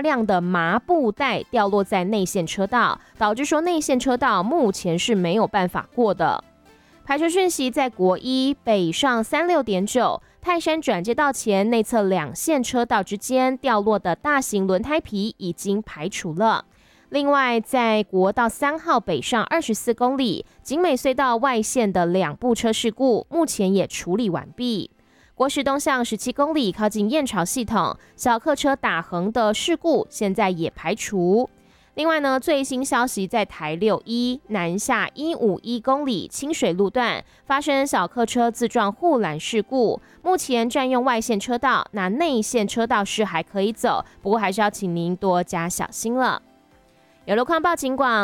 大量的麻布袋掉落在内线车道，导致说内线车道目前是没有办法过的。排球讯息，在国一北上36.9泰山转接道前内侧2线车道之间掉落的大型轮胎皮已经排除了。另外，在国道3号北上24公里景美隧道外线的2部车事故，目前也处理完毕。国十东向17公里靠近燕巢系统小客车打横的事故，现在也排除。另外呢，最新消息，在台61南下151公里清水路段发生小客车自撞护栏事故，目前占用外线车道，那内线车道是还可以走，不过还是要请您多加小心了。有路况报警广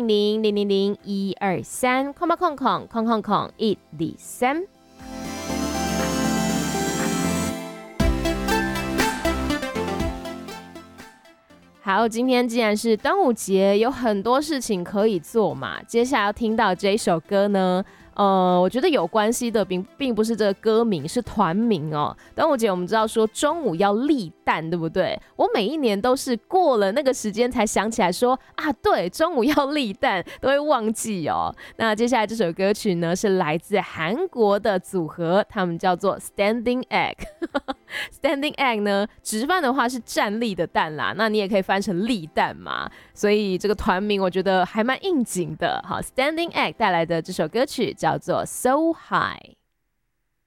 0800000123，123。好，今天既然是端午节，有很多事情可以做嘛。接下来要听到这一首歌呢，我觉得有关系的并不是这个歌名，是团名哦。端午节我们知道说中午要立蛋，对不对？我每一年都是过了那个时间才想起来说啊，对，中午要立蛋，都会忘记哦。那接下来这首歌曲呢，是来自韩国的组合，他们叫做 Standing Egg。Standing Egg 呢，直翻的话是站立的蛋啦，那你也可以翻成立蛋嘛，所以这个团名我觉得还蛮应景的。好 ，Standing Egg 带来的这首歌曲叫做 So High。